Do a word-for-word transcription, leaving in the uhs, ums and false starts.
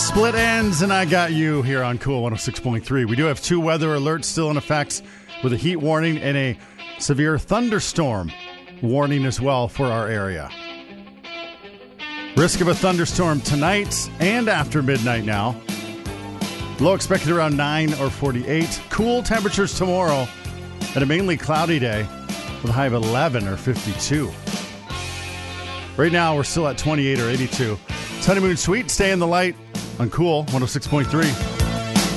Split ends, and I got you here on Cool one oh six point three. We do have two weather alerts still in effect with a heat warning and a severe thunderstorm warning as well for our area. Risk of a thunderstorm tonight and after midnight now. Low expected around nine or forty-eight. Cool temperatures tomorrow and a mainly cloudy day with a high of eleven or fifty-two. Right now, we're still at twenty-eight or eighty-two. It's Honeymoon Suite. Stay in the light on Cool one oh six point three.